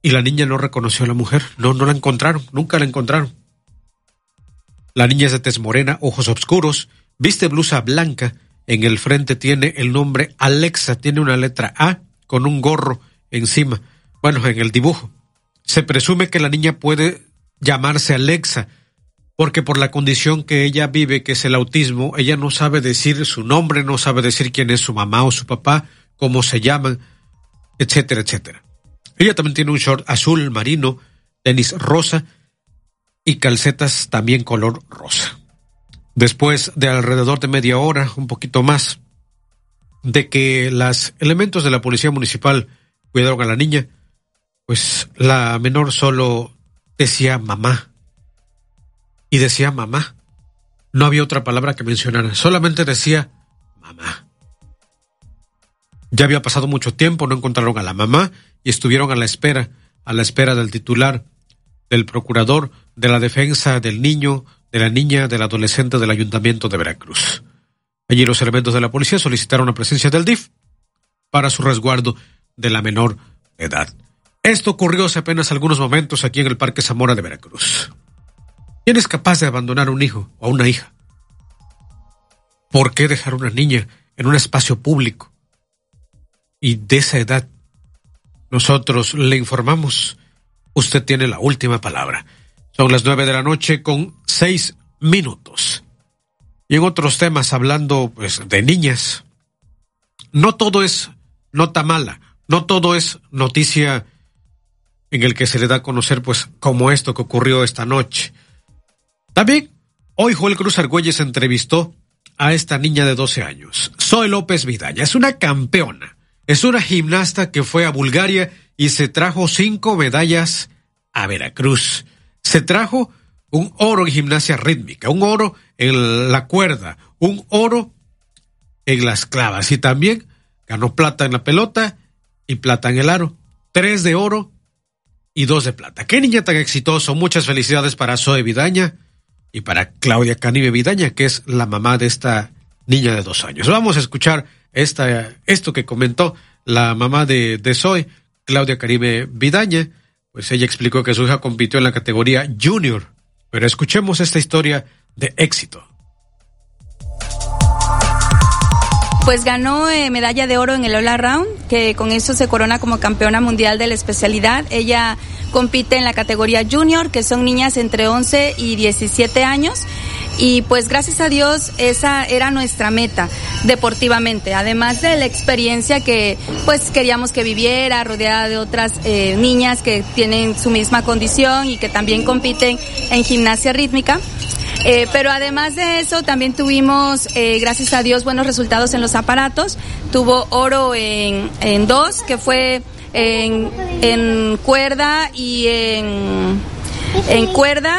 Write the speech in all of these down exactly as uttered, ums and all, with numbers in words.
y la niña no reconoció a la mujer. No, no la encontraron, nunca la encontraron. La niña es de tez morena, ojos oscuros, viste blusa blanca, en el frente tiene el nombre Alexa, tiene una letra A con un gorro encima, bueno, en el dibujo. Se presume que la niña puede llamarse Alexa, porque por la condición que ella vive, que es el autismo, ella no sabe decir su nombre, no sabe decir quién es su mamá o su papá, cómo se llaman, etcétera, etcétera. Ella también tiene un short azul marino, tenis rosa y calcetas también color rosa. Después de alrededor de media hora, un poquito más, de que los elementos de la policía municipal cuidaron a la niña, pues la menor solo decía mamá. Y decía mamá. No había otra palabra que mencionara, solamente decía mamá. Ya había pasado mucho tiempo, no encontraron a la mamá y estuvieron a la espera, a la espera del titular, del procurador, de la defensa del niño, de la niña, del adolescente del Ayuntamiento de Veracruz. Allí los elementos de la policía solicitaron la presencia del D I F para su resguardo de la menor de edad. Esto ocurrió hace apenas algunos momentos aquí en el Parque Zamora de Veracruz. ¿Quién es capaz de abandonar a un hijo o a una hija? ¿Por qué dejar a una niña en un espacio público? Y de esa edad, nosotros le informamos, usted tiene la última palabra. Son las nueve de la noche con seis minutos. Y en otros temas, hablando pues de niñas, no todo es nota mala, no todo es noticia en el que se le da a conocer pues como esto que ocurrió esta noche. También, hoy Joel Cruz Argüelles entrevistó a esta niña de doce años, Zoe López Vidaña. Es una campeona, es una gimnasta que fue a Bulgaria y se trajo cinco medallas a Veracruz. Se trajo un oro en gimnasia rítmica, un oro en la cuerda, un oro en las clavas y también ganó plata en la pelota y plata en el aro. Tres de oro y dos de plata. ¡Qué niña tan exitosa! Muchas felicidades para Zoe Vidaña y para Claudia Canive Vidaña, que es la mamá de esta niña de dos años. Vamos a escuchar esta, esto que comentó la mamá de, de Zoe, Claudia Canive Vidaña. Pues ella explicó que su hija compitió en la categoría junior. Pero escuchemos esta historia de éxito. Pues ganó eh, medalla de oro en el All Around, que con eso se corona como campeona mundial de la especialidad. Ella compite en la categoría junior, que son niñas entre once y diecisiete años. Y pues gracias a Dios esa era nuestra meta deportivamente, además de la experiencia que pues queríamos que viviera rodeada de otras eh, niñas que tienen su misma condición y que también compiten en gimnasia rítmica. Eh, pero además de eso también tuvimos, eh, gracias a Dios, buenos resultados en los aparatos. Tuvo oro en, en dos, que fue en, en cuerda y en, en cuerda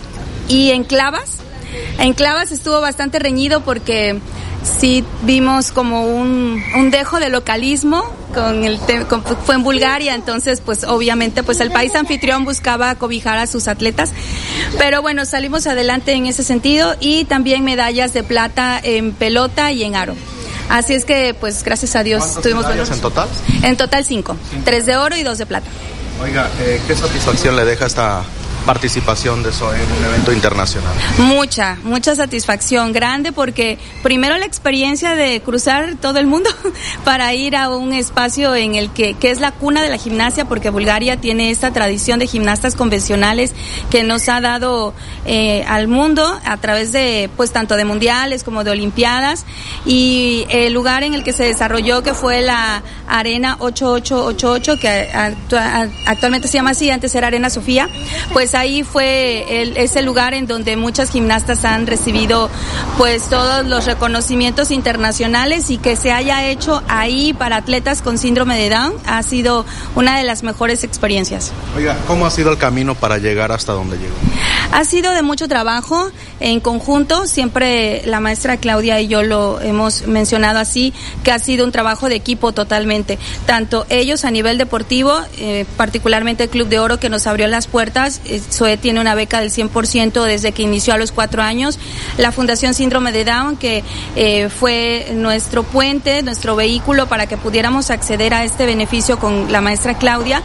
y en clavas. En clavas estuvo bastante reñido porque sí vimos como un, un dejo de localismo con el te, con, fue en Bulgaria, entonces pues obviamente pues el país anfitrión buscaba cobijar a sus atletas, pero bueno, salimos adelante en ese sentido y también medallas de plata en pelota y en aro. Así es que pues gracias a Dios tuvimos buenos en total. En total cinco, tres de oro y dos de plata. Oiga, eh, ¿qué satisfacción le deja esta participación de Zoe en un evento internacional? Mucha, mucha satisfacción grande porque primero la experiencia de cruzar todo el mundo para ir a un espacio en el que, que es la cuna de la gimnasia, porque Bulgaria tiene esta tradición de gimnastas convencionales que nos ha dado eh, al mundo a través de, pues tanto de mundiales como de olimpiadas, y el lugar en el que se desarrolló, que fue la Arena ocho ocho ocho ocho, que actu- actualmente se llama así, antes era Arena Sofía, pues ahí fue el, ese lugar en donde muchas gimnastas han recibido pues todos los reconocimientos internacionales, y que se haya hecho ahí para atletas con síndrome de Down ha sido una de las mejores experiencias. Oiga, ¿cómo ha sido el camino para llegar hasta donde llegó? Ha sido de mucho trabajo en conjunto, siempre la maestra Claudia y yo lo hemos mencionado así, que ha sido un trabajo de equipo totalmente, tanto ellos a nivel deportivo, eh, particularmente el Club de Oro que nos abrió las puertas. eh, Zoe tiene una beca del cien por ciento desde que inició a los cuatro años, la Fundación Síndrome de Down, que eh, fue nuestro puente, nuestro vehículo para que pudiéramos acceder a este beneficio con la maestra Claudia.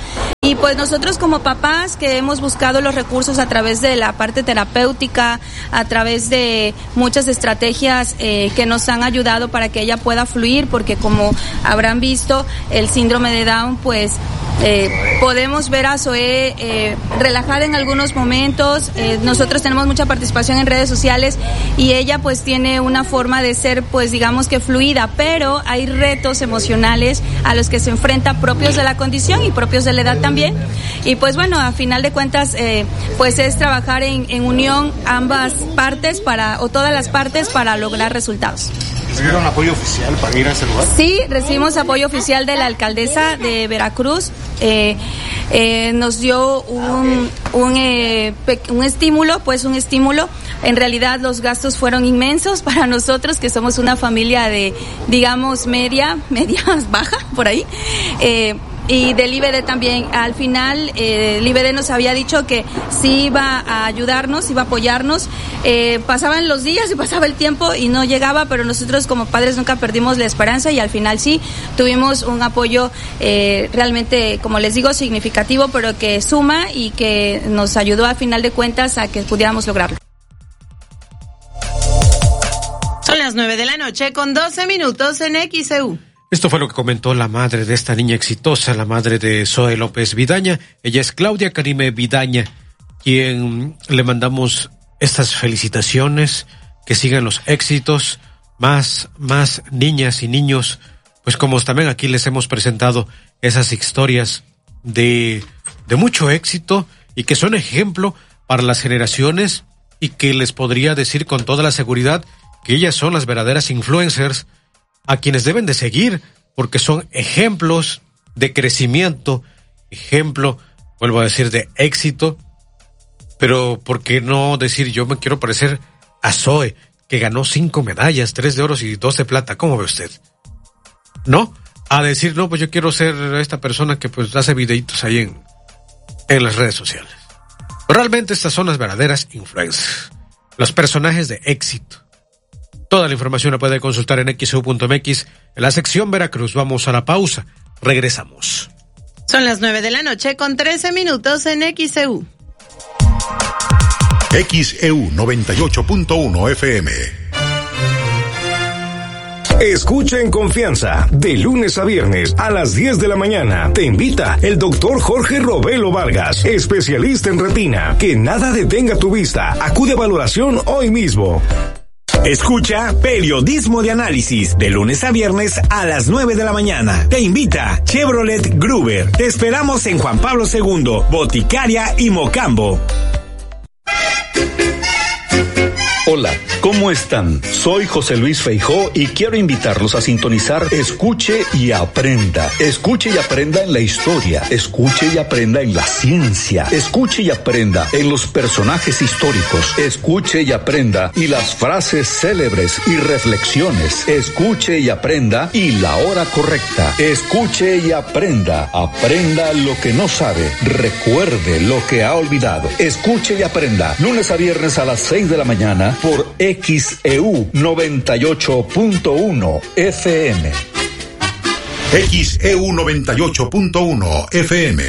Y pues nosotros como papás que hemos buscado los recursos a través de la parte terapéutica, a través de muchas estrategias eh, que nos han ayudado para que ella pueda fluir, porque como habrán visto, el síndrome de Down, pues eh, podemos ver a Zoe eh, relajada en algunos momentos. Eh, nosotros tenemos mucha participación en redes sociales y ella pues tiene una forma de ser, pues digamos que fluida, pero hay retos emocionales a los que se enfrenta propios de la condición y propios de la edad también. Y pues bueno, a final de cuentas, eh, pues es trabajar en, en unión ambas partes para, o todas las partes para lograr resultados. ¿Recibieron apoyo oficial para ir a ese lugar? Sí, recibimos apoyo oficial de la alcaldesa de Veracruz. Eh, eh, nos dio un, un, eh, un estímulo, pues un estímulo. En realidad los gastos fueron inmensos para nosotros, que somos una familia de, digamos, media, media baja, por ahí. Eh, y del I B D también. Al final, eh, el I B D nos había dicho que sí iba a ayudarnos, iba a apoyarnos. Eh, pasaban los días y pasaba el tiempo y no llegaba, pero nosotros como padres nunca perdimos la esperanza y al final sí tuvimos un apoyo eh, realmente, como les digo, significativo, pero que suma y que nos ayudó a final de cuentas a que pudiéramos lograrlo. Son las nueve de la noche con doce minutos en X E U. Esto fue lo que comentó la madre de esta niña exitosa, la madre de Zoe López Vidaña. Ella es Claudia Karime Vidaña, quien le mandamos estas felicitaciones, que sigan los éxitos, más, más niñas y niños, pues como también aquí les hemos presentado esas historias de, de mucho éxito y que son ejemplo para las generaciones y que les podría decir con toda la seguridad que ellas son las verdaderas influencers a quienes deben de seguir, porque son ejemplos de crecimiento, ejemplo, vuelvo a decir, de éxito, pero ¿por qué no decir yo me quiero parecer a Zoe, que ganó cinco medallas, tres de oro y dos de plata? ¿Cómo ve usted? ¿No? A decir, no, pues yo quiero ser esta persona que pues hace videitos ahí en, en las redes sociales. Realmente estas son las verdaderas influencers, los personajes de éxito. Toda la información la puede consultar en X E U punto M X en la sección Veracruz. Vamos a la pausa. Regresamos. Son las nueve de la noche con trece minutos en X E U. X E U noventa y ocho punto uno F M. Escucha en confianza, de lunes a viernes a las diez de la mañana. Te invita el doctor Jorge Robelo Vargas, especialista en retina. Que nada detenga tu vista. Acude a valoración hoy mismo. Escucha Periodismo de Análisis, de lunes a viernes a las nueve de la mañana. Te invita Chevrolet Gruber. Te esperamos en Juan Pablo segundo, Boticaria y Mocambo. Hola, ¿cómo están? Soy José Luis Feijó y quiero invitarlos a sintonizar Escuche y Aprenda. Escuche y aprenda en la historia, escuche y aprenda en la ciencia, escuche y aprenda en los personajes históricos, escuche y aprenda y las frases célebres y reflexiones, escuche y aprenda y la hora correcta, escuche y aprenda, aprenda lo que no sabe, recuerde lo que ha olvidado, escuche y aprenda, lunes a viernes a las seis de la mañana, por X E U noventa y ocho punto uno F M. X E U noventa y ocho punto uno F M.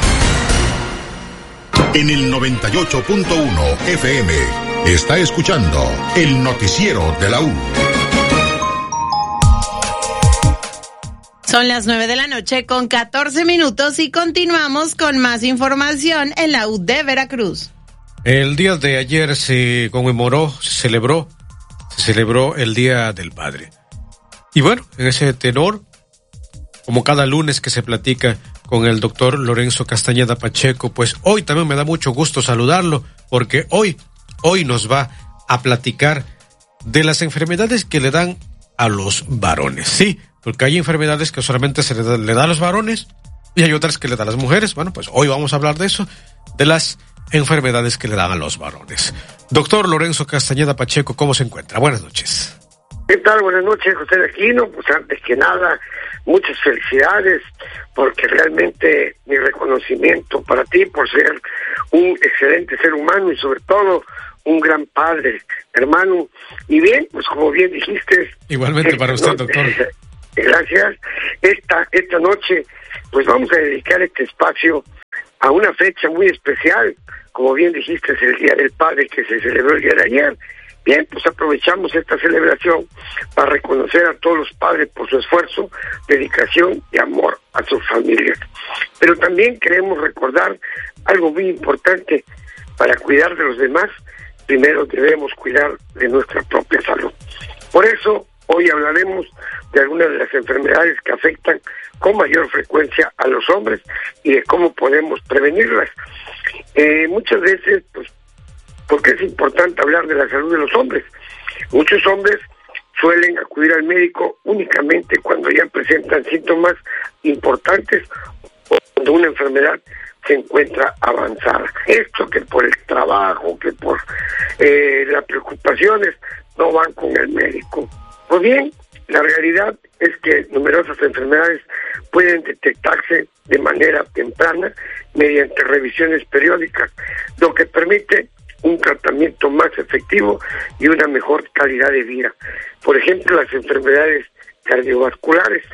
En el noventa y ocho punto uno F M está escuchando el noticiero de la U. Son las nueve de la noche con catorce minutos y continuamos con más información en la U de Veracruz. El día de ayer se conmemoró, se celebró, se celebró el Día del Padre. Y bueno, en ese tenor, como cada lunes que se platica con el doctor Lorenzo Castañeda Pacheco, pues hoy también me da mucho gusto saludarlo, porque hoy, hoy nos va a platicar de las enfermedades que le dan a los varones. Sí, porque hay enfermedades que solamente se le da, le da a los varones y hay otras que le da a las mujeres. Bueno, pues hoy vamos a hablar de eso, de las enfermedades que le dan a los varones. Doctor Lorenzo Castañeda Pacheco, ¿cómo se encuentra? Buenas noches. ¿Qué tal? Buenas noches, José de Aquino. Pues antes que nada, muchas felicidades, porque realmente mi reconocimiento para ti por ser un excelente ser humano y sobre todo un gran padre, hermano. Y bien, pues como bien dijiste... Igualmente para usted, noche, doctor. Gracias. Esta, esta noche, pues vamos a dedicar este espacio a una fecha muy especial, como bien dijiste, es el Día del Padre que se celebró el día de ayer. Bien, pues aprovechamos esta celebración para reconocer a todos los padres por su esfuerzo, dedicación y amor a sus familias. Pero también queremos recordar algo muy importante: para cuidar de los demás, primero debemos cuidar de nuestra propia salud. Por eso, hoy hablaremos de algunas de las enfermedades que afectan con mayor frecuencia a los hombres y de cómo podemos prevenirlas. Eh, muchas veces, pues, ¿por qué es importante hablar de la salud de los hombres? Muchos hombres suelen acudir al médico únicamente cuando ya presentan síntomas importantes o cuando una enfermedad se encuentra avanzada. Esto que por el trabajo, que por eh, las preocupaciones, no van con el médico. Pues bien, la realidad es que numerosas enfermedades pueden detectarse de manera temprana mediante revisiones periódicas, lo que permite un tratamiento más efectivo y una mejor calidad de vida. Por ejemplo, las enfermedades cardiovasculares.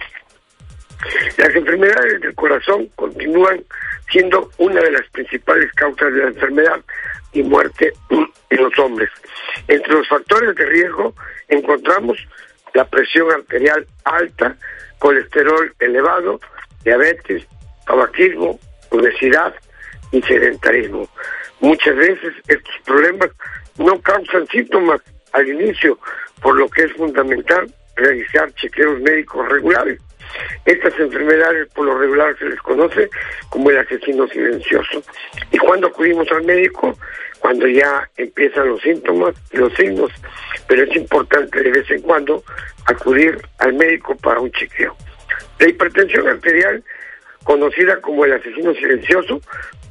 Las enfermedades del corazón continúan siendo una de las principales causas de la enfermedad y muerte en los hombres. Entre los factores de riesgo encontramos la presión arterial alta, colesterol elevado, diabetes, tabaquismo, obesidad y sedentarismo. Muchas veces estos problemas no causan síntomas al inicio, por lo que es fundamental realizar chequeos médicos regulares. Estas enfermedades por lo regular se les conoce como el asesino silencioso. ¿Y cuando acudimos al médico? Cuando ya empiezan los síntomas y los signos, pero es importante de vez en cuando acudir al médico para un chequeo. La hipertensión arterial, conocida como el asesino silencioso,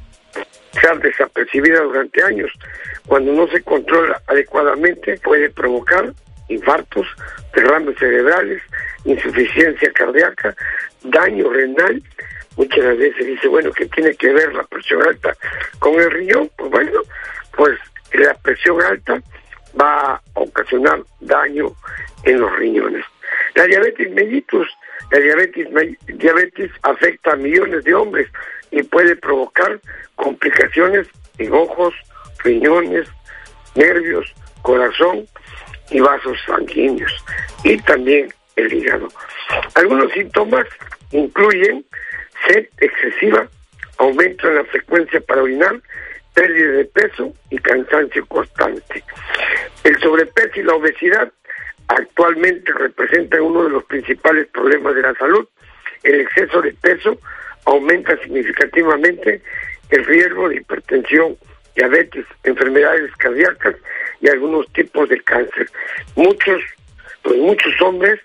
ser desapercibida durante años. Cuando no se controla adecuadamente, puede provocar infartos, derrames cerebrales, insuficiencia cardíaca, daño renal. Muchas veces dice, bueno, ¿qué tiene que ver la presión alta con el riñón? Pues bueno, pues la presión alta va a ocasionar daño en los riñones. La diabetes mellitus, la diabetes, diabetes afecta a millones de hombres y puede provocar complicaciones en ojos, riñones, nervios, corazón y vasos sanguíneos, y también el hígado. Algunos síntomas incluyen sed excesiva, aumento en la frecuencia para orinar, pérdida de peso y cansancio constante. El sobrepeso y la obesidad actualmente representan uno de los principales problemas de la salud. El exceso de peso aumenta significativamente el riesgo de hipertensión, diabetes, enfermedades cardíacas y algunos tipos de cáncer. Muchos, pues muchos hombres,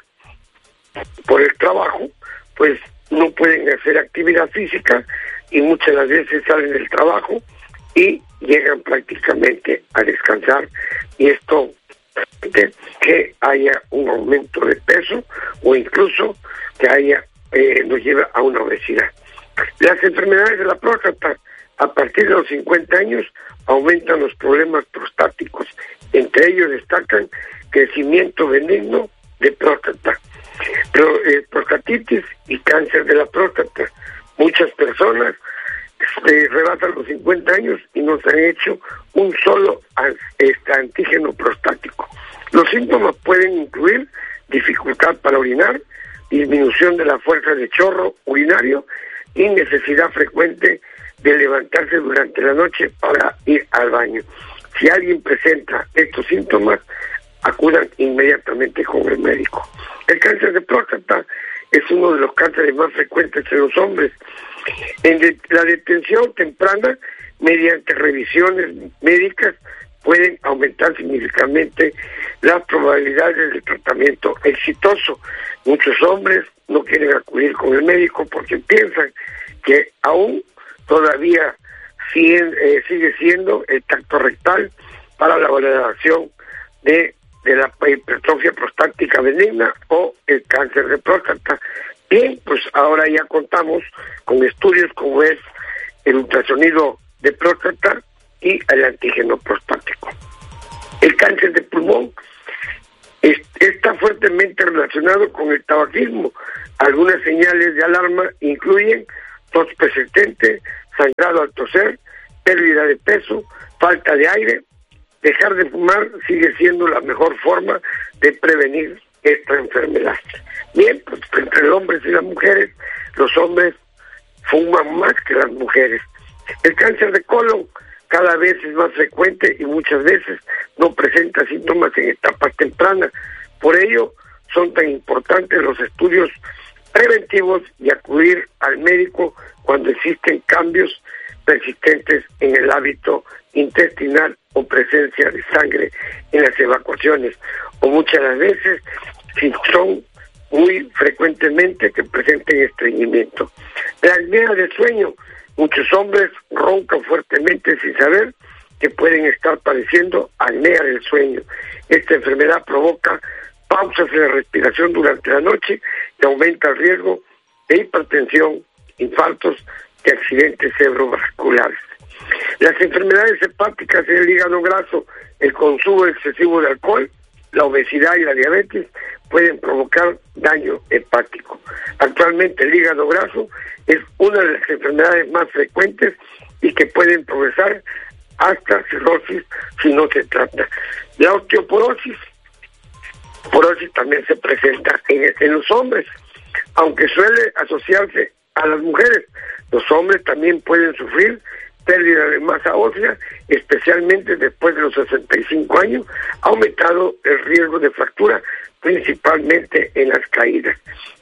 por el trabajo, pues no pueden hacer actividad física y muchas de las veces salen del trabajo y llegan prácticamente a descansar, y esto permite que haya un aumento de peso o incluso que haya eh, nos lleva a una obesidad. Las enfermedades de la próstata, a partir de los cincuenta años, aumentan los problemas prostáticos. Entre ellos destacan crecimiento benigno de próstata, pero, eh, prostatitis y cáncer de la próstata. Muchas personas eh, rebasan los cincuenta años y no se han hecho un solo este, antígeno prostático. Los síntomas pueden incluir dificultad para orinar, disminución de la fuerza de chorro urinario y necesidad frecuente de levantarse durante la noche para ir al baño. Si alguien presenta estos síntomas, acudan inmediatamente con el médico. El cáncer de próstata es uno de los cánceres más frecuentes en los hombres. En de, la detención temprana, mediante revisiones médicas, pueden aumentar significativamente las probabilidades de tratamiento exitoso. Muchos hombres no quieren acudir con el médico porque piensan que aún todavía sigue, eh, sigue siendo el tacto rectal para la valoración de, de la hipertrofia prostática benigna o el cáncer de próstata. Bien, pues ahora ya contamos con estudios como es el ultrasonido de próstata y el antígeno prostático. El cáncer de pulmón es, está fuertemente relacionado con el tabaquismo. Algunas señales de alarma incluyen tos persistente, sangrado al toser, pérdida de peso, falta de aire. Dejar de fumar sigue siendo la mejor forma de prevenir esta enfermedad. Bien, pues entre los hombres y las mujeres, los hombres fuman más que las mujeres. El cáncer de colon cada vez es más frecuente y muchas veces no presenta síntomas en etapas tempranas. Por ello, son tan importantes los estudios preventivos y acudir al médico cuando existen cambios persistentes en el hábito intestinal o presencia de sangre en las evacuaciones, o muchas de las veces si son muy frecuentemente que presenten estreñimiento. La apnea del sueño, muchos hombres roncan fuertemente sin saber que pueden estar padeciendo apnea del sueño. Esta enfermedad provoca pausas en la respiración durante la noche y aumenta el riesgo de hipertensión, infartos y accidentes cerebrovasculares. Las enfermedades hepáticas en el hígado graso, el consumo excesivo de alcohol, la obesidad y la diabetes pueden provocar daño hepático. Actualmente el hígado graso es una de las enfermedades más frecuentes y que pueden progresar hasta cirrosis si no se trata. La osteoporosis porosis también se presenta en, en los hombres, aunque suele asociarse a las mujeres. Los hombres también pueden sufrir pérdida de masa ósea, especialmente después de los sesenta y cinco años, ha aumentado el riesgo de fractura, principalmente en las caídas.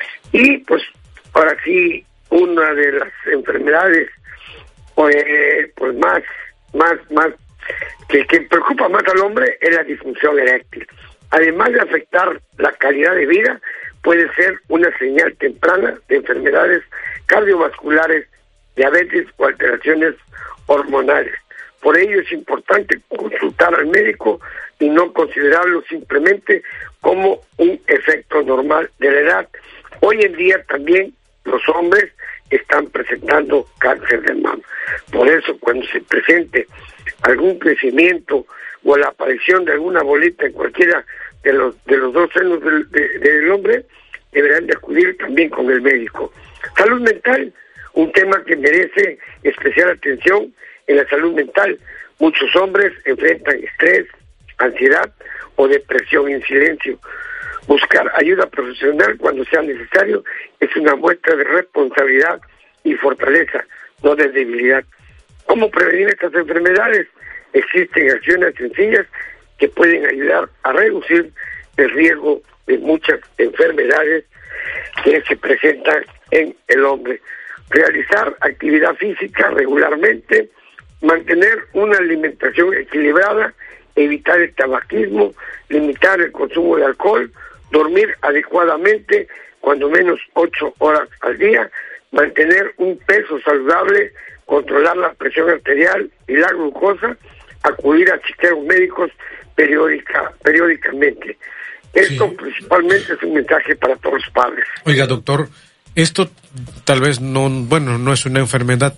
Y pues, ahora sí, una de las enfermedades pues, pues más, más, más, que, que preocupa más al hombre es la disfunción eréctil. Además de afectar la calidad de vida, puede ser una señal temprana de enfermedades cardiovasculares, diabetes o alteraciones hormonales. Por ello es importante consultar al médico y no considerarlo simplemente como un efecto normal de la edad. Hoy en día también los hombres están presentando cáncer de mama. Por eso cuando se presente algún crecimiento o la aparición de alguna bolita en cualquiera de los de los dos senos del, de, del hombre, deberán de acudir también con el médico. Salud mental, un tema que merece especial atención en la salud mental. Muchos hombres enfrentan estrés, ansiedad o depresión en silencio. Buscar ayuda profesional cuando sea necesario es una muestra de responsabilidad y fortaleza, no de debilidad. ¿Cómo prevenir estas enfermedades? Existen acciones sencillas que pueden ayudar a reducir el riesgo de muchas enfermedades que se presentan en el hombre. Realizar actividad física regularmente, mantener una alimentación equilibrada, evitar el tabaquismo, limitar el consumo de alcohol, dormir adecuadamente, cuando menos ocho horas al día, mantener un peso saludable, controlar la presión arterial y la glucosa, acudir a chequeos médicos periódica, periódicamente. Esto sí. Principalmente es un mensaje para todos los padres. Oiga, doctor, esto tal vez no, bueno, no es una enfermedad.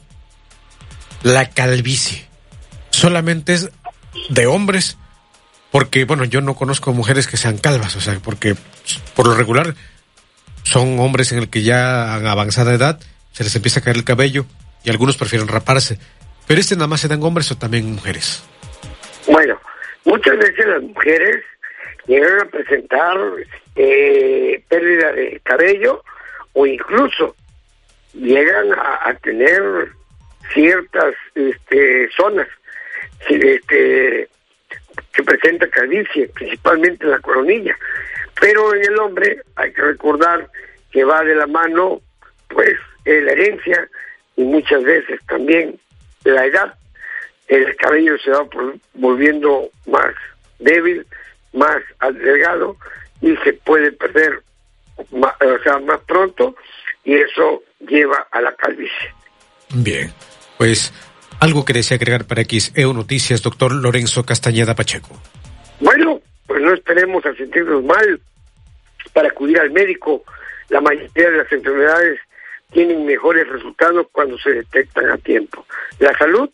La calvicie solamente es de hombres, porque, bueno, yo no conozco mujeres que sean calvas, o sea, porque por lo regular son hombres en el que ya a avanzada edad se les empieza a caer el cabello y algunos prefieren raparse. Pero este nada más se dan hombres o también mujeres. Bueno, muchas veces las mujeres llegan a presentar eh, pérdida de cabello o incluso llegan a, a tener ciertas este, zonas este, que presenta calvicie, principalmente en la coronilla. Pero en el hombre hay que recordar que va de la mano pues eh, la herencia y muchas veces también la edad. El cabello se va por, volviendo más débil, más delgado y se puede perder más, o sea, más pronto, y eso lleva a la calvicie. Bien, pues algo que desea agregar para X E U Noticias, doctor Lorenzo Castañeda Pacheco. Bueno, pues no esperemos a sentirnos mal para acudir al médico. La mayoría de las enfermedades tienen mejores resultados cuando se detectan a tiempo. La salud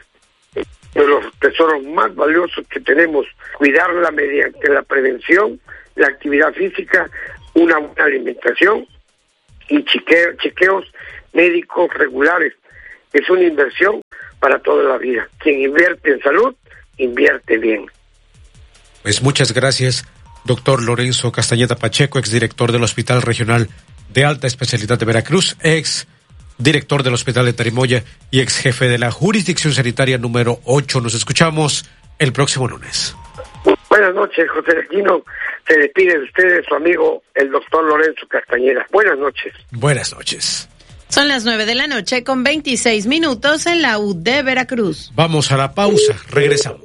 de los tesoros más valiosos que tenemos, cuidarla mediante la prevención, la actividad física, una buena alimentación y chequeo, chequeos médicos regulares. es una inversión para toda la vida. Quien invierte en salud, invierte bien. Pues muchas gracias, doctor Lorenzo Castañeda Pacheco, exdirector del Hospital Regional de Alta Especialidad de Veracruz, ex director del Hospital de Tarimoya y ex jefe de la Jurisdicción Sanitaria número ocho. Nos escuchamos el próximo lunes. Buenas noches, José Aquino. Se despide de ustedes su amigo, el doctor Lorenzo Castañeda. Buenas noches. Buenas noches. Son las nueve de la noche con veintiséis minutos en la U de Veracruz. Vamos a la pausa, regresamos.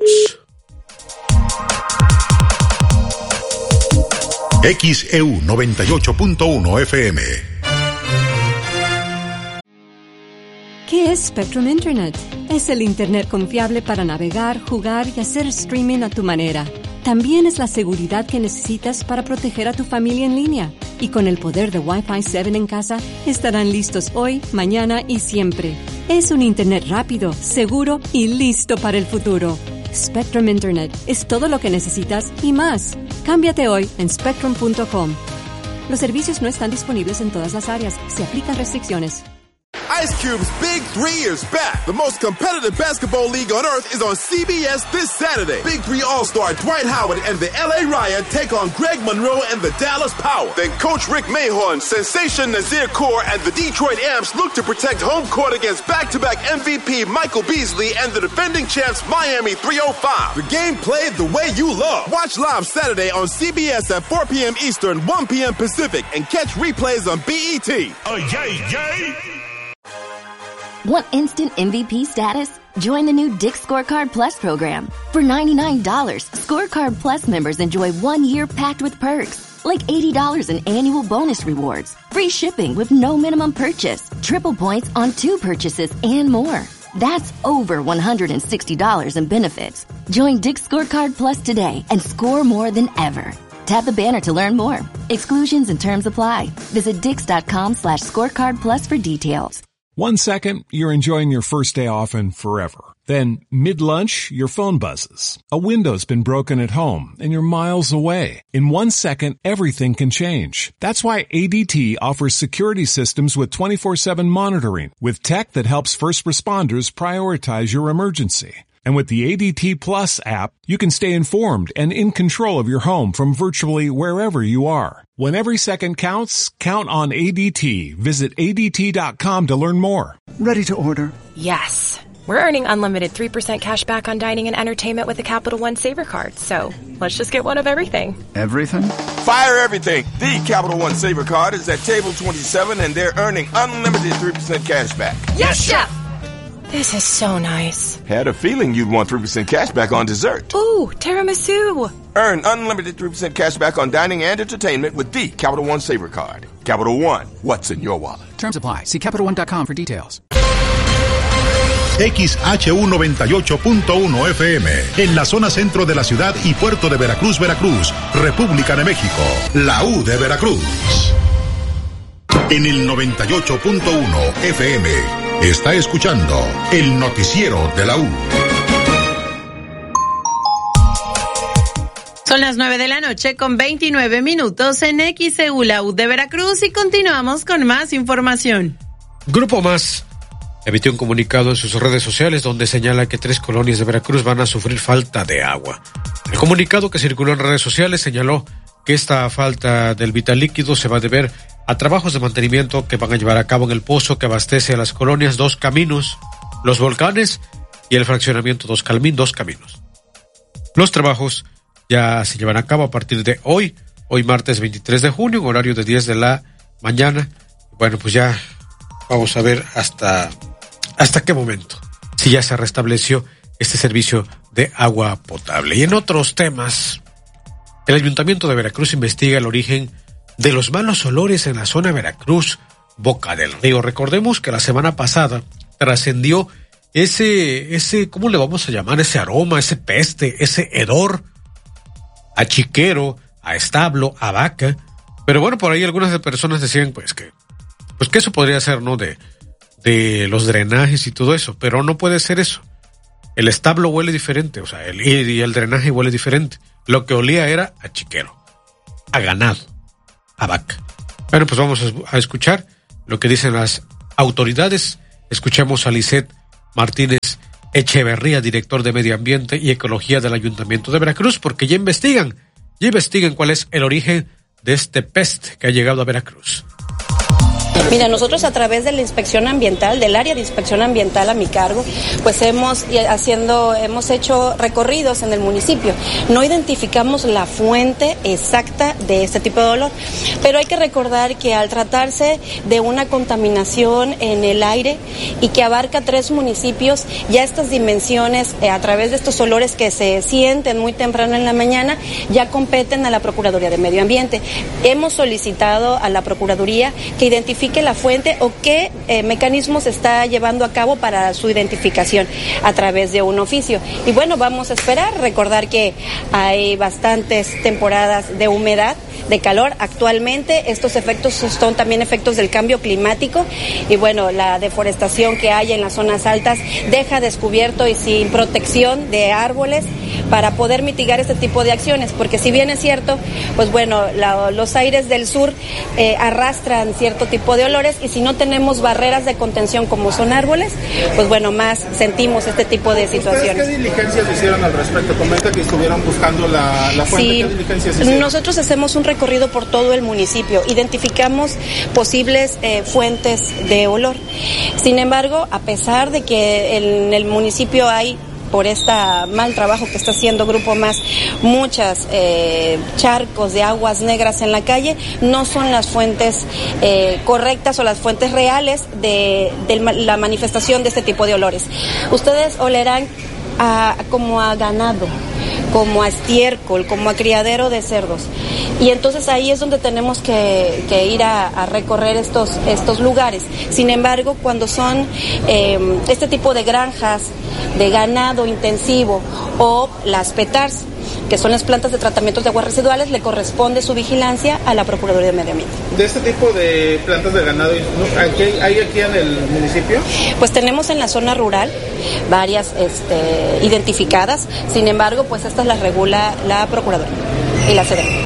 X E U noventa y ocho punto uno F M. ¿Qué es Spectrum Internet? Es el Internet confiable para navegar, jugar y hacer streaming a tu manera. También es la seguridad que necesitas para proteger a tu familia en línea. Y con el poder de Wi-Fi siete en casa, estarán listos hoy, mañana y siempre. Es un Internet rápido, seguro y listo para el futuro. Spectrum Internet es todo lo que necesitas y más. Cámbiate hoy en spectrum punto com. Los servicios no están disponibles en todas las áreas. Se aplican restricciones. Ice Cube's Big Three is back. The most competitive basketball league on earth is on C B S this Saturday. Big Three All-Star Dwight Howard and the L A Riot take on Greg Monroe and the Dallas Power. Then Coach Rick Mahorn, Sensation Nazir Kaur, and the Detroit Amps look to protect home court against back-to-back M V P Michael Beasley and the defending champs Miami three oh five. The game played the way you love. Watch live Saturday on C B S at four p.m. Eastern, one p.m. Pacific, and catch replays on B E T. Oh, yay, yay! Want instant M V P status? Join the new Dick's Scorecard Plus program. For ninety-nine dollars, Scorecard Plus members enjoy one year packed with perks, like eighty dollars in annual bonus rewards, free shipping with no minimum purchase, triple points on two purchases, and more. That's over one hundred sixty dollars in benefits. Join Dick's Scorecard Plus today and score more than ever. Tap the banner to learn more. Exclusions and terms apply. Visit dix.com slash scorecard plus for details. One second, you're enjoying your first day off and forever. Then, mid-lunch, your phone buzzes. A window's been broken at home and you're miles away. In one second, everything can change. That's why A D T offers security systems with twenty-four seven monitoring, with tech that helps first responders prioritize your emergency. And with the A D T Plus app, you can stay informed and in control of your home from virtually wherever you are. When every second counts, count on A D T. Visit A D T dot com to learn more. Ready to order? Yes. We're earning unlimited three percent cash back on dining and entertainment with a Capital One Saver card. So let's just get one of everything. Everything? Fire everything. The Capital One Saver card is at table twenty-seven and they're earning unlimited three percent cash back. Yes, Chef! This is so nice. Had a feeling you'd want three percent cash back on dessert. Ooh, tiramisu. Earn unlimited three percent cash back on dining and entertainment with the Capital One Saver card. Capital One, what's in your wallet? Terms apply. See Capital One dot com for details. X H U noventa y ocho punto uno F M, en la zona centro de la ciudad y puerto de Veracruz, Veracruz, República de México, la U de Veracruz. En el noventa y ocho punto uno F M, está escuchando el noticiero de la U. Son las nueve de la noche con veintinueve minutos en X E U, la U de Veracruz, y continuamos con más información. Grupo Más emitió un comunicado en sus redes sociales donde señala que tres colonias de Veracruz van a sufrir falta de agua. El comunicado que circuló en redes sociales señaló que esta falta del vital líquido se va a deber a trabajos de mantenimiento que van a llevar a cabo en el pozo que abastece a las colonias Dos Caminos, Los Volcanes y el fraccionamiento Dos Calmín, Dos Caminos. Los trabajos ya se llevan a cabo a partir de hoy, hoy martes veintitrés de junio, en horario de diez de la mañana. Bueno, pues ya vamos a ver hasta, hasta qué momento, si ya se restableció este servicio de agua potable. Y en otros temas, el Ayuntamiento de Veracruz investiga el origen de los malos olores en la zona de Veracruz, Boca del Río. Recordemos que la semana pasada trascendió ese, ese, ¿cómo le vamos a llamar? Ese aroma, ese peste, ese hedor a chiquero, a establo, a vaca. Pero bueno, por ahí algunas personas decían pues que, pues que eso podría ser, ¿no? De, de los drenajes y todo eso, pero no puede ser eso. El establo huele diferente, o sea, el, y el drenaje huele diferente. Lo que olía era a chiquero, a ganado, a vaca. Bueno, pues vamos a escuchar lo que dicen las autoridades Escuchemos a Lisette Martínez Echeverría, director de Medio Ambiente y Ecología del Ayuntamiento de Veracruz, porque ya investigan, ya investigan cuál es el origen de este peste que ha llegado a Veracruz. Mira, nosotros a través de la inspección ambiental, del área de inspección ambiental a mi cargo, pues hemos haciendo, hemos hecho recorridos en el municipio. No identificamos la fuente exacta de este tipo de olor, pero hay que recordar que al tratarse de una contaminación en el aire y que abarca tres municipios, ya estas dimensiones, eh, a través de estos olores que se sienten muy temprano en la mañana, ya competen a la Procuraduría de Medio Ambiente. Hemos solicitado a la Procuraduría que identifique la fuente o qué eh, mecanismos está llevando a cabo para su identificación a través de un oficio. Y bueno, vamos a esperar, recordar que hay bastantes temporadas de humedad, de calor. Actualmente estos efectos son también efectos del cambio climático y bueno, la deforestación que hay en las zonas altas deja descubierto y sin protección de árboles para poder mitigar este tipo de acciones, porque si bien es cierto, pues bueno, la, los aires del sur eh, arrastran cierto tipo de olores y si no tenemos barreras de contención como son árboles, pues bueno, más sentimos este tipo de situaciones. ¿Qué diligencias hicieron al respecto? Comenta que estuvieron buscando la, la fuente. Sí, ¿qué diligencias hicieron? Nosotros hacemos un recorrido por todo el municipio, identificamos posibles eh, fuentes de olor. Sin embargo, a pesar de que en el municipio hay, por este mal trabajo que está haciendo Grupo Más, muchas eh, charcos de aguas negras en la calle, no son las fuentes eh, correctas o las fuentes reales de, de la manifestación de este tipo de olores. Ustedes olerán a, como a ganado, como a estiércol, como a criadero de cerdos. Y entonces ahí es donde tenemos que, que ir a, a recorrer estos, estos lugares. Sin embargo, cuando son eh, este tipo de granjas de ganado intensivo o las PETARS, que son las plantas de tratamiento de aguas residuales, le corresponde su vigilancia a la Procuraduría de Medio Ambiente. ¿De este tipo de plantas de ganado hay aquí en el municipio? Pues tenemos en la zona rural varias este, identificadas, sin embargo, pues estas las regula la Procuraduría y la SEDENA.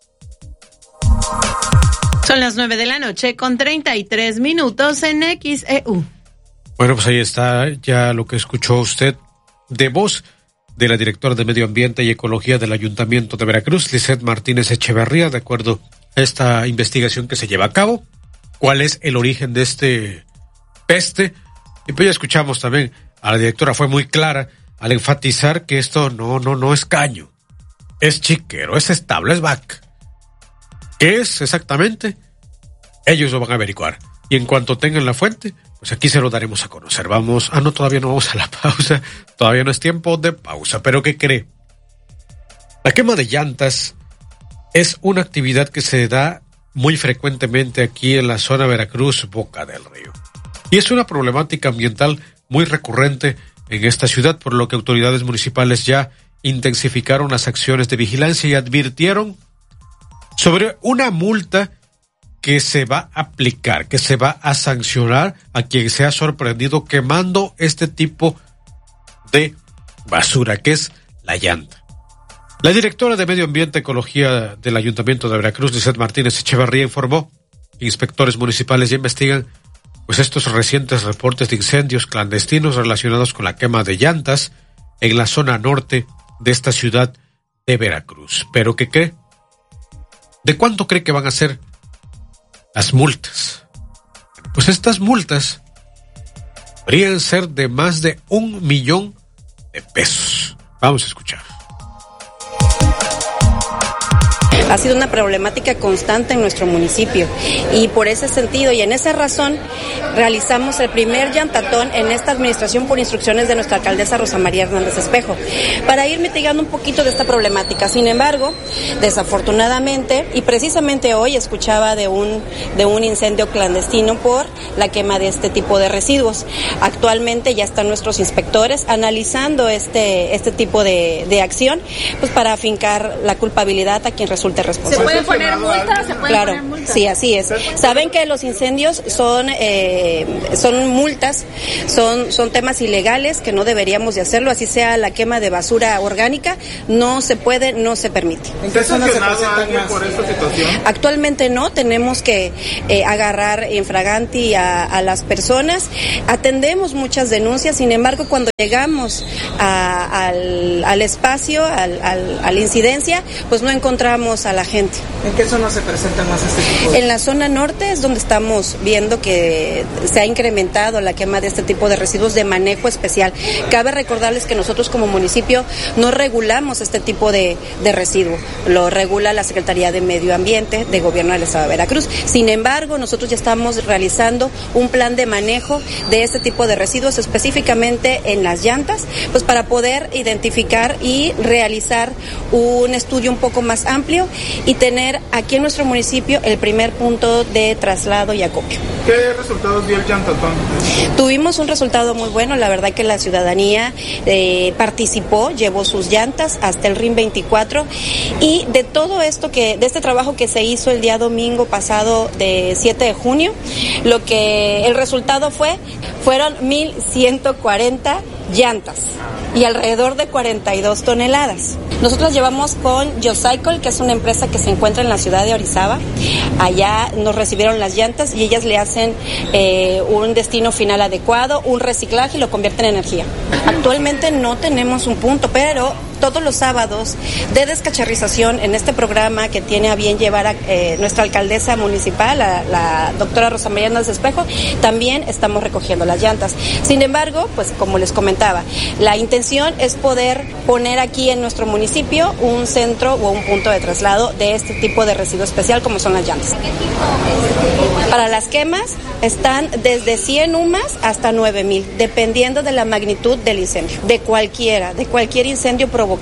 Son las nueve de la noche con treinta y tres minutos en X E U. Bueno, pues ahí está ya lo que escuchó usted de voz de la directora de Medio Ambiente y Ecología del Ayuntamiento de Veracruz, Lisette Martínez Echeverría, de acuerdo a esta investigación que se lleva a cabo. ¿Cuál es el origen de este peste? Y pues ya escuchamos también a la directora, fue muy clara al enfatizar que esto no, no, no es caño, es chiquero, es estable, es vac. ¿Qué es exactamente? Ellos lo van a averiguar. Y en cuanto tengan la fuente, pues aquí se lo daremos a conocer. Vamos, ah no, todavía no vamos a la pausa, todavía no es tiempo de pausa, pero ¿qué cree? La quema de llantas es una actividad que se da muy frecuentemente aquí en la zona Veracruz, Boca del Río. Y es una problemática ambiental muy recurrente en esta ciudad, por lo que autoridades municipales ya intensificaron las acciones de vigilancia y advirtieron sobre una multa que se va a aplicar, que se va a sancionar a quien sea sorprendido quemando este tipo de basura, que es la llanta. La directora de Medio Ambiente y Ecología del Ayuntamiento de Veracruz, Lisette Martínez Echeverría, informó que inspectores municipales ya investigan pues estos recientes reportes de incendios clandestinos relacionados con la quema de llantas en la zona norte de esta ciudad de Veracruz. ¿Pero qué cree? ¿De cuánto cree que van a ser las multas? Pues estas multas podrían ser de más de un millón de pesos. Vamos a escuchar. Ha sido una problemática constante en nuestro municipio y por ese sentido y en esa razón realizamos el primer llantatón en esta administración por instrucciones de nuestra alcaldesa Rosa María Hernández Espejo para ir mitigando un poquito de esta problemática. Sin embargo, desafortunadamente y precisamente hoy escuchaba de un de un incendio clandestino por la quema de este tipo de residuos. Actualmente ya están nuestros inspectores analizando este este tipo de, de acción pues para afincar la culpabilidad a quien resulte corresponde responsable. ¿Se pueden poner multas? ¿Se pueden claro, poner multas? Sí, así es. Saben que los incendios son eh, son multas, son son temas ilegales que no deberíamos de hacerlo, así sea la quema de basura orgánica, no se puede, no se permite. ¿En qué zona se presentan más por esta situación? Actualmente no, tenemos que eh, agarrar en fraganti a, a las personas, atendemos muchas denuncias, sin embargo cuando llegamos a, al, al espacio, al, al, a la incidencia, pues no encontramos a la gente. ¿En qué zona se presentan más este tipo de...? En la zona norte es donde estamos viendo que se ha incrementado la quema de este tipo de residuos de manejo especial. Cabe recordarles que nosotros como municipio no regulamos este tipo de, de residuo, lo regula la Secretaría de Medio Ambiente de Gobierno del Estado de Veracruz. Sin embargo, nosotros ya estamos realizando un plan de manejo de este tipo de residuos, específicamente en las llantas, pues para poder identificar y realizar un estudio un poco más amplio y tener aquí en nuestro municipio el primer punto de traslado y acopio. ¿Qué resultados dio el llantatón? Tuvimos un resultado muy bueno, la verdad que la ciudadanía eh, participó, llevó sus llantas hasta el R I M veinticuatro y de todo esto que, de este trabajo que se hizo el día domingo pasado de siete de junio, lo que el resultado fue, fueron mil ciento cuarenta llantas y alrededor de cuarenta y dos toneladas. Nosotros llevamos con Yocycle, que es una empresa que se encuentra en la ciudad de Orizaba. Allá nos recibieron las llantas y ellas le hacen eh, un destino final adecuado, un reciclaje y lo convierten en energía. Actualmente no tenemos un punto, pero todos los sábados de descacharrización en este programa que tiene a bien llevar a eh, nuestra alcaldesa municipal, la, la doctora Rosa María Hernández Espejo, también estamos recogiendo las llantas. Sin embargo, pues como les comentaba, la intención es poder poner aquí en nuestro municipio un centro o un punto de traslado de este tipo de residuo especial como son las llantas. Para las quemas están desde cien U M A S hasta nueve mil, dependiendo de la magnitud del incendio, de cualquiera, de cualquier incendio provocado.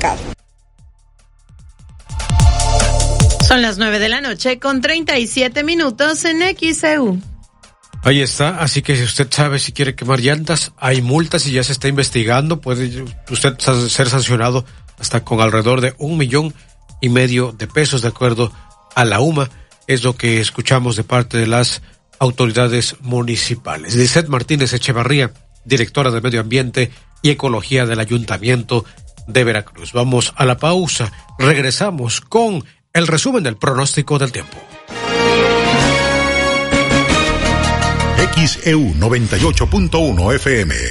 Son las nueve de la noche con treinta y siete minutos en X E U. Ahí está, así que si usted sabe si quiere quemar llantas, hay multas y ya se está investigando, puede usted ser sancionado hasta con alrededor de un millón y medio de pesos, de acuerdo a la U M A, es lo que escuchamos de parte de las autoridades municipales. Lizeth Martínez Echevarría, directora de Medio Ambiente y Ecología del Ayuntamiento de Veracruz. Vamos a la pausa, regresamos con el resumen del pronóstico del tiempo. X E U noventa y ocho punto uno F M.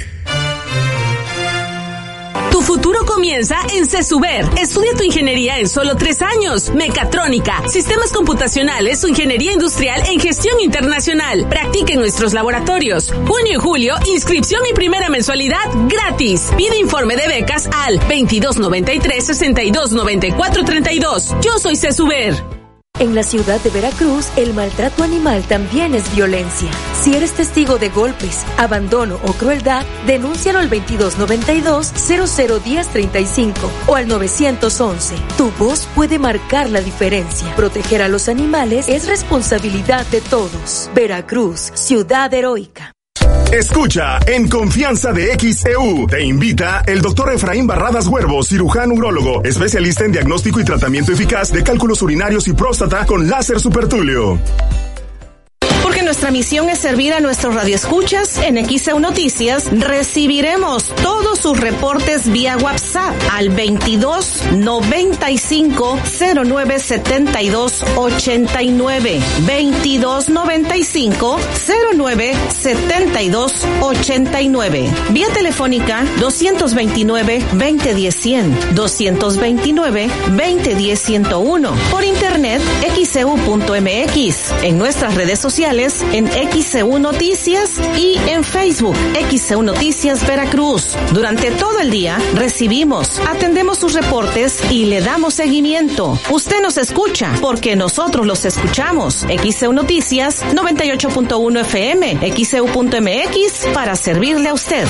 Tu futuro comienza en CESUBER. Estudia tu ingeniería en solo tres años. Mecatrónica, sistemas computacionales o ingeniería industrial en gestión internacional. Practica en nuestros laboratorios. Junio y julio, inscripción y primera mensualidad gratis. Pide informe de becas al veintidós noventa y tres, sesenta y dos noventa y cuatro treinta y dos. Yo soy CESUBER. En la ciudad de Veracruz, el maltrato animal también es violencia. Si eres testigo de golpes, abandono o crueldad, denúncialo al veintidós noventa y dos, cero cero diez treinta y cinco o al novecientos once. Tu voz puede marcar la diferencia. Proteger a los animales es responsabilidad de todos. Veracruz, ciudad heroica. Escucha en Confianza de X E U. Te invita el doctor Efraín Barradas Huervo, cirujano urólogo, especialista en diagnóstico y tratamiento eficaz de cálculos urinarios y próstata con láser supertulio. Porque nuestra misión es servir a nuestros radioescuchas, en X E U Noticias recibiremos todos sus reportes vía WhatsApp al veintidós noventa y cinco cero nueve setenta y dos ochenta y nueve. veintidós noventa y cinco cero nueve setenta y dos ochenta y nueve. Vía telefónica doscientos veintinueve veinte diez cien, doscientos veintinueve veinte diez ciento uno. Por internet x e u punto m x. En nuestras redes sociales en X E U Noticias y en Facebook X E U Noticias Veracruz. Durante todo el día recibimos, atendemos sus reportes y le damos seguimiento. Usted nos escucha porque nosotros los escuchamos. X E U Noticias noventa y ocho punto uno F M, x e u punto m x para servirle a usted.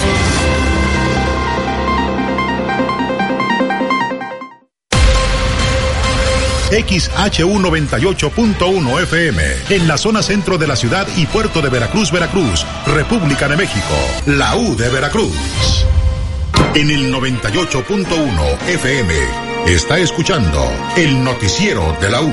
X H U noventa y ocho punto uno F M, en la zona centro de la ciudad y puerto de Veracruz, Veracruz, República de México, la U de Veracruz. En el noventa y ocho punto uno F M, Está escuchando el noticiero de la U.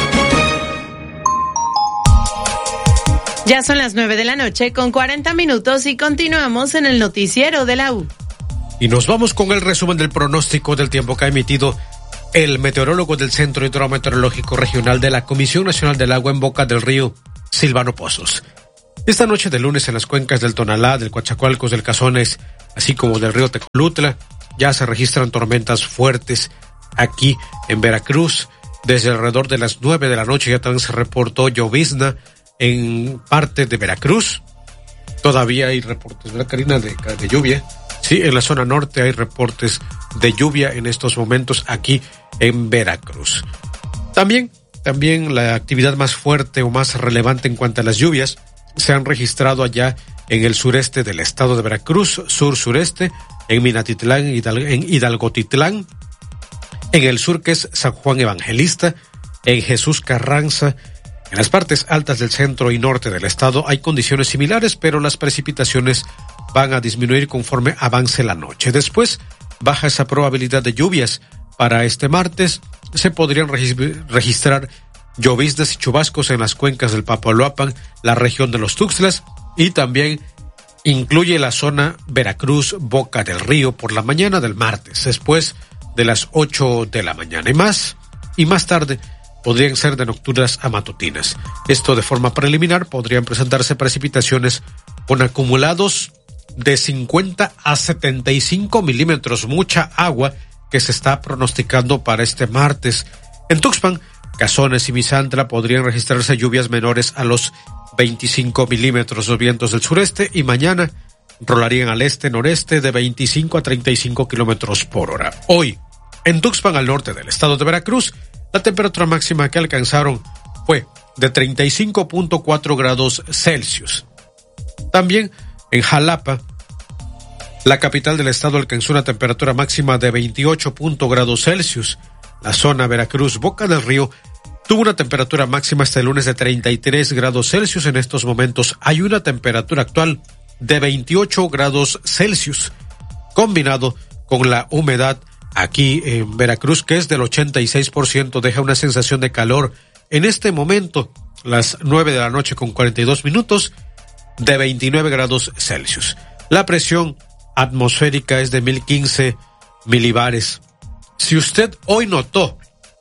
Ya son las nueve de la noche con cuarenta minutos y continuamos en el noticiero de la U. Y nos vamos con el resumen del pronóstico del tiempo que ha emitido el meteorólogo del Centro Hidrometeorológico Regional de la Comisión Nacional del Agua en Boca del Río, Silvano Pozos. Esta noche de lunes en las cuencas del Tonalá, del Coatzacoalcos, del Cazones, así como del río Tecolutla, ya se registran tormentas fuertes aquí en Veracruz. Desde alrededor de las nueve de la noche ya también se reportó llovizna en parte de Veracruz. Todavía hay reportes, ¿verdad, Karina, de, de lluvia? Sí, en la zona norte hay reportes de lluvia en estos momentos aquí en Veracruz. También, también la actividad más fuerte o más relevante en cuanto a las lluvias se han registrado allá en el sureste del estado de Veracruz, sur-sureste, en Minatitlán, en Hidalgotitlán, en el sur que es San Juan Evangelista, en Jesús Carranza. En las partes altas del centro y norte del estado hay condiciones similares, pero las precipitaciones van a disminuir conforme avance la noche. Después baja esa probabilidad de lluvias. Para este martes se podrían registrar lloviznas y chubascos en las cuencas del Papaloapan, la región de los Tuxtlas, y también incluye la zona Veracruz, Boca del Río por la mañana del martes, después de las ocho de la mañana y más, y más tarde podrían ser de nocturnas a matutinas. Esto de forma preliminar podrían presentarse precipitaciones con acumulados de cincuenta a setenta y cinco milímetros, mucha agua que se está pronosticando para este martes. En Tuxpan, Cazones y Misantla podrían registrarse lluvias menores a los veinticinco milímetros. Los vientos del sureste y mañana rolarían al este-noreste de veinticinco a treinta y cinco kilómetros por hora. Hoy, en Tuxpan, al norte del estado de Veracruz, la temperatura máxima que alcanzaron fue de treinta y cinco punto cuatro grados Celsius. También en Jalapa, la capital del estado, alcanzó una temperatura máxima de veintiocho punto grados Celsius. La zona Veracruz, Boca del Río, tuvo una temperatura máxima este lunes de treinta y tres grados Celsius. En estos momentos hay una temperatura actual de veintiocho grados Celsius, combinado con la humedad aquí en Veracruz, que es del ochenta y seis por ciento, deja una sensación de calor. En este momento, las nueve de la noche con cuarenta y dos minutos, de veintinueve grados Celsius. La presión atmosférica es de mil quince milibares. Si usted hoy notó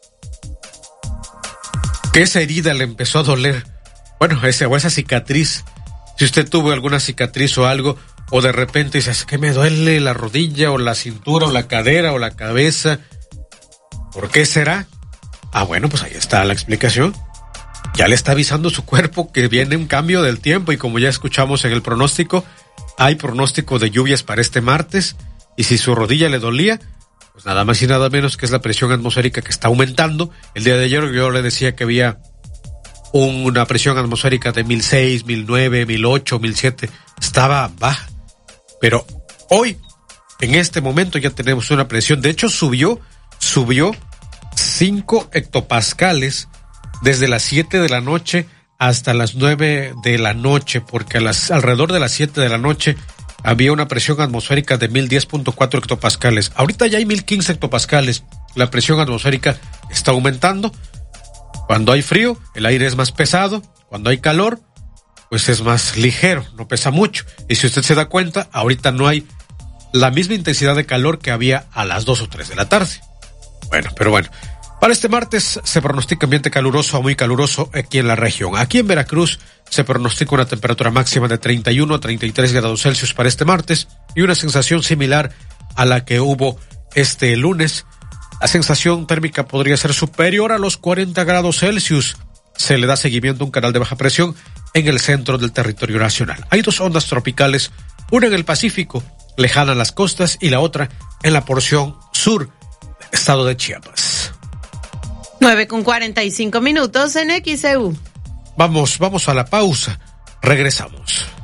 que esa herida le empezó a doler, bueno, ese, o esa cicatriz, si usted tuvo alguna cicatriz o algo, o de repente dices, que me duele la rodilla, o la cintura, o la cadera, o la cabeza, ¿por qué será? Ah, bueno, pues ahí está la explicación. Ya le está avisando su cuerpo que viene un cambio del tiempo, y como ya escuchamos en el pronóstico, hay pronóstico de lluvias para este martes, y si su rodilla le dolía, pues nada más y nada menos que es la presión atmosférica que está aumentando. El día de ayer yo le decía que había una presión atmosférica de mil seis, mil nueve, mil ocho, mil siete, estaba baja. Pero hoy, en este momento, ya tenemos una presión, de hecho subió, subió cinco hectopascales desde las siete de la noche hasta las nueve de la noche, porque a las, alrededor de las siete de la noche había una presión atmosférica de mil diez punto cuatro hectopascales. Ahorita ya hay mil quince hectopascales. La presión atmosférica está aumentando. Cuando hay frío, el aire es más pesado. Cuando hay calor, pues es más ligero, no pesa mucho. Y si usted se da cuenta, ahorita no hay la misma intensidad de calor que había a las dos o tres de la tarde. Bueno, pero bueno. Para este martes se pronostica ambiente caluroso a muy caluroso aquí en la región. Aquí en Veracruz se pronostica una temperatura máxima de treinta y uno a treinta y tres grados Celsius para este martes y una sensación similar a la que hubo este lunes. La sensación térmica podría ser superior a los cuarenta grados Celsius. Se le da seguimiento a un canal de baja presión en el centro del territorio nacional. Hay dos ondas tropicales, una en el Pacífico, lejana a las costas, y la otra en la porción sur del estado de Chiapas. nueve con cuarenta y cinco minutos en X E U. Vamos, vamos a la pausa. Regresamos.